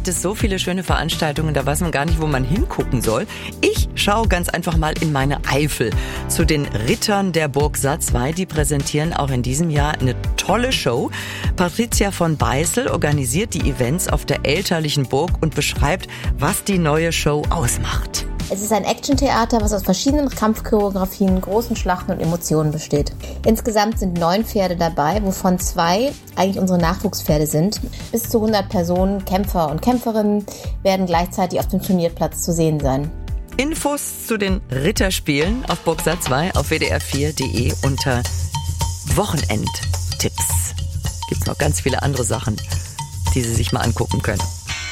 gibt es so viele schöne Veranstaltungen, da weiß man gar nicht, wo man hingucken soll. Ich schaue ganz einfach mal in meine Eifel zu den Rittern der Burg Satzwey. Die präsentieren auch in diesem Jahr eine tolle Show. Patricia von Beißel organisiert die Events auf der elterlichen Burg und beschreibt, was die neue Show ausmacht. Es ist ein Actiontheater, was aus verschiedenen Kampfchoreografien, großen Schlachten und Emotionen besteht. Insgesamt sind 9 Pferde dabei, wovon 2 eigentlich unsere Nachwuchspferde sind. Bis zu 100 Personen, Kämpfer und Kämpferinnen, werden gleichzeitig auf dem Turnierplatz zu sehen sein. Infos zu den Ritterspielen auf Burg Satzwey auf wdr4.de unter Wochenendtipps. Gibt's noch ganz viele andere Sachen, die Sie sich mal angucken können.